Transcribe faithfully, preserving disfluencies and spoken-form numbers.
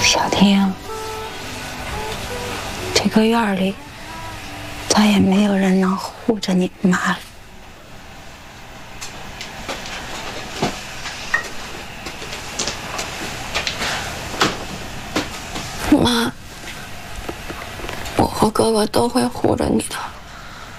小婷，这个院里再也没有人能护着你妈了。 妈，我和哥哥都会护着你的。